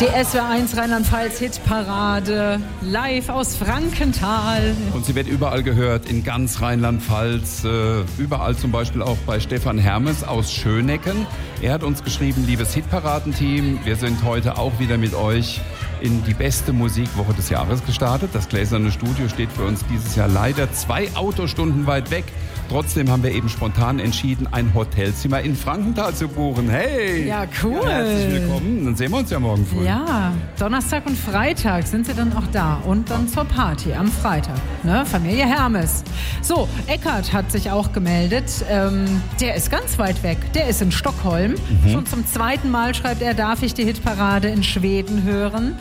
Die SWR1 Rheinland-Pfalz Hitparade live aus Frankenthal. Und sie wird überall gehört, in ganz Rheinland-Pfalz. Überall zum Beispiel auch bei Stefan Hermes aus Schönecken. Er hat uns geschrieben, liebes Hitparadenteam, wir sind heute auch wieder mit euch in die beste Musikwoche des Jahres gestartet. Das Gläserne Studio steht für uns dieses Jahr leider 2 Autostunden weit weg. Trotzdem haben wir eben spontan entschieden, ein Hotelzimmer in Frankenthal zu buchen. Hey! Ja, cool. Ja, herzlich willkommen. Dann sehen wir uns ja morgen früh. Ja, Donnerstag und Freitag sind sie dann auch da. Und dann zur Party am Freitag. Ne? Familie Hermes. So, Eckart hat sich auch gemeldet. Der ist ganz weit weg. Der ist in Stockholm. Schon zum 2. Mal schreibt er, darf ich die Hitparade in Schweden hören.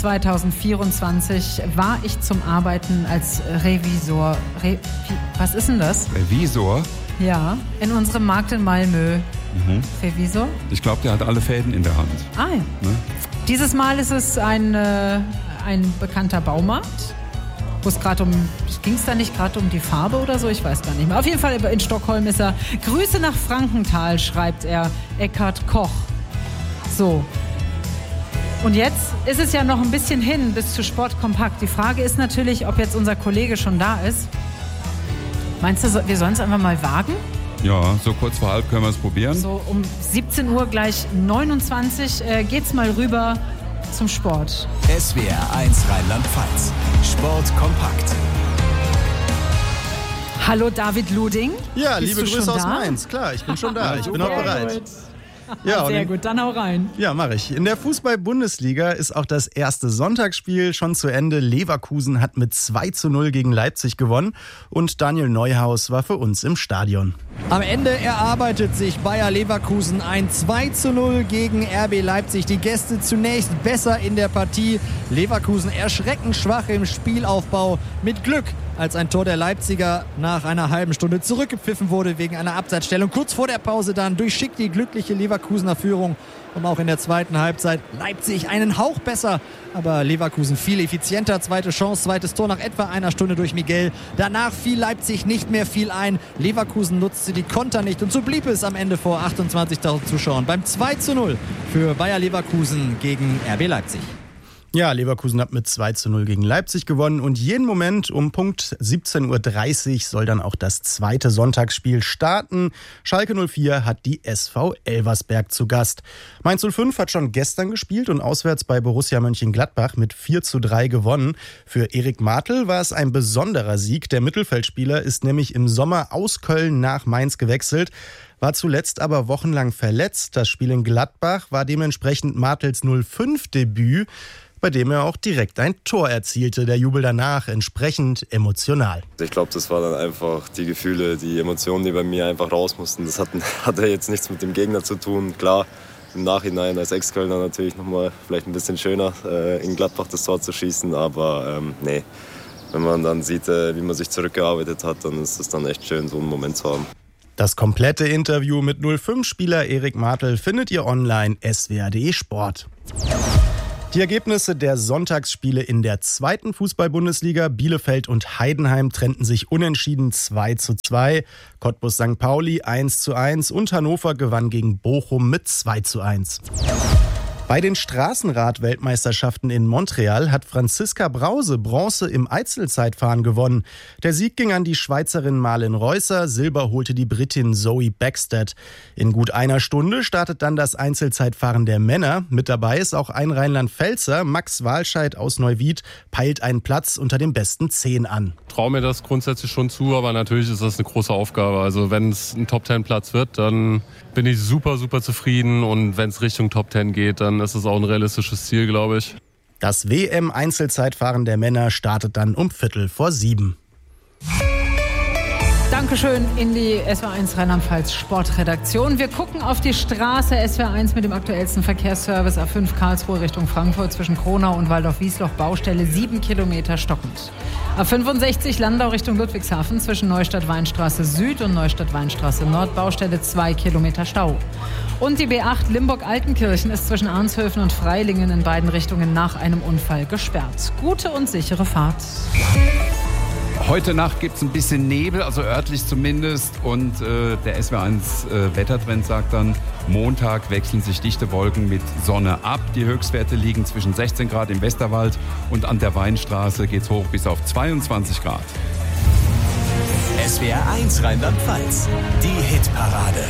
2024 war ich zum Arbeiten als Revisor. Was ist denn das? Revisor? Ja, in unserem Markt in Malmö. Revisor? Ich glaube, der hat alle Fäden in der Hand. Ah ja. Ne? Dieses Mal ist es ein bekannter Baumarkt. Wo es gerade ging es da nicht gerade um die Farbe oder so? Ich weiß gar nicht mehr. Auf jeden Fall in Stockholm ist er. Grüße nach Frankenthal, schreibt er. Eckhard Koch. So. Und jetzt ist es ja noch ein bisschen hin bis zu Sportkompakt. Die Frage ist natürlich, ob jetzt unser Kollege schon da ist. Meinst du, wir sollen es einfach mal wagen? Ja, so kurz vor halb können wir es probieren. So um 17 Uhr gleich 29 geht's mal rüber zum Sport. SWR1 Rheinland-Pfalz. Sport kompakt. Hallo David Luding. Ja, Bist liebe du Grüße schon aus da? Mainz. Klar, ich bin schon da. Ich bin auch bereit. Gut. Ja, Sehr gut, dann hau rein. Ja, mache ich. In der Fußball-Bundesliga ist auch das erste Sonntagsspiel schon zu Ende. Leverkusen hat mit 2:0 gegen Leipzig gewonnen und Daniel Neuhaus war für uns im Stadion. Am Ende erarbeitet sich Bayer Leverkusen ein 2:0 gegen RB Leipzig. Die Gäste zunächst besser in der Partie. Leverkusen erschreckend schwach im Spielaufbau. Mit Glück, als ein Tor der Leipziger nach einer halben Stunde zurückgepfiffen wurde wegen einer Abseitsstellung. Kurz vor der Pause dann durch Schick die glückliche Leverkusener Führung. Und auch in der zweiten Halbzeit Leipzig einen Hauch besser, aber Leverkusen viel effizienter. Zweite Chance, zweites Tor nach etwa einer Stunde durch Miguel. Danach fiel Leipzig nicht mehr viel ein. Leverkusen nutzte die Konter nicht und so blieb es am Ende vor 28.000 Zuschauern beim 2:0 für Bayer Leverkusen gegen RB Leipzig. Ja, Leverkusen hat mit 2:0 gegen Leipzig gewonnen und jeden Moment um Punkt 17:30 Uhr soll dann auch das zweite Sonntagsspiel starten. Schalke 04 hat die SV Elversberg zu Gast. Mainz 05 hat schon gestern gespielt und auswärts bei Borussia Mönchengladbach mit 4:3 gewonnen. Für Erik Martl war es ein besonderer Sieg. Der Mittelfeldspieler ist nämlich im Sommer aus Köln nach Mainz gewechselt, war zuletzt aber wochenlang verletzt. Das Spiel in Gladbach war dementsprechend Martls 05-Debüt, bei dem er auch direkt ein Tor erzielte. Der Jubel danach entsprechend emotional. Ich glaube, das war dann einfach die Gefühle, die Emotionen, die bei mir einfach raus mussten. Das hatte jetzt nichts mit dem Gegner zu tun. Klar, im Nachhinein als Ex-Kölner natürlich nochmal vielleicht ein bisschen schöner, in Gladbach das Tor zu schießen. Aber nee, wenn man dann sieht, wie man sich zurückgearbeitet hat, dann ist es dann echt schön, so einen Moment zu haben. Das komplette Interview mit 05-Spieler Erik Martl findet ihr online swr.de Sport. Die Ergebnisse der Sonntagsspiele in der zweiten Fußball-Bundesliga. Bielefeld und Heidenheim trennten sich unentschieden 2:2. Cottbus St. Pauli 1:1 und Hannover gewann gegen Bochum mit 2:1. Bei den Straßenrad-Weltmeisterschaften in Montreal hat Franziska Brause Bronze im Einzelzeitfahren gewonnen. Der Sieg ging an die Schweizerin Malin Reusser, Silber holte die Britin Zoe Beckstead. In gut einer Stunde startet dann das Einzelzeitfahren der Männer. Mit dabei ist auch ein Rheinland-Pfälzer, Max Walscheid aus Neuwied, peilt einen Platz unter den besten 10 an. Ich traue mir das grundsätzlich schon zu, aber natürlich ist das eine große Aufgabe. Also wenn es ein Top-10-Platz wird, dann bin ich super, super zufrieden. Und wenn es Richtung Top-10 geht, dann ist es auch ein realistisches Ziel, glaube ich. Das WM-Einzelzeitfahren der Männer startet dann um 6:45. Dankeschön in die SWR1 Rheinland-Pfalz Sportredaktion. Wir gucken auf die Straße SWR1 mit dem aktuellsten Verkehrsservice A5 Karlsruhe Richtung Frankfurt zwischen Kronau und Waldorf-Wiesloch Baustelle 7 Kilometer stockend. A65 Landau Richtung Ludwigshafen zwischen Neustadt-Weinstraße Süd und Neustadt-Weinstraße Nord Baustelle 2 Kilometer Stau. Und die B8 Limburg-Altenkirchen ist zwischen Arnshöfen und Freilingen in beiden Richtungen nach einem Unfall gesperrt. Gute und sichere Fahrt. Heute Nacht gibt es ein bisschen Nebel, also örtlich zumindest. Und der SWR1 Wettertrend sagt dann, Montag wechseln sich dichte Wolken mit Sonne ab. Die Höchstwerte liegen zwischen 16 Grad im Westerwald und an der Weinstraße geht es hoch bis auf 22 Grad. SWR1 Rheinland-Pfalz, die Hitparade.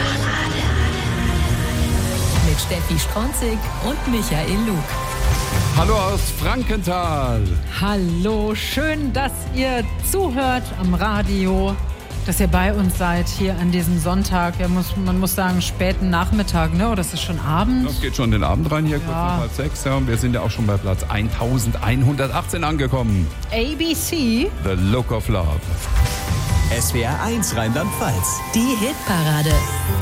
Mit Steffi Stronzig und Michael Lug. Hallo aus Frankenthal. Hallo, schön, dass ihr zuhört am Radio, dass ihr bei uns seid hier an diesem Sonntag. Ja, man muss sagen, späten Nachmittag, ne? Oder ist es schon Abend? Das geht schon den Abend rein hier, kurz nach 5:30. Ja, und wir sind ja auch schon bei Platz 1118 angekommen. ABC. The Look of Love. SWR1 Rheinland-Pfalz. Die Hitparade.